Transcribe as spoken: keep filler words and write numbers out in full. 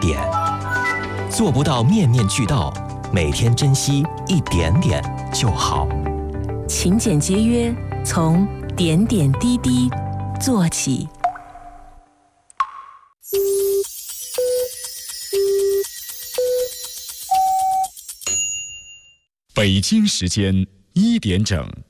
点，做不到面面俱到，每天珍惜一点点就好。 勤俭节约，从点点滴滴做起。 北京时间一点整。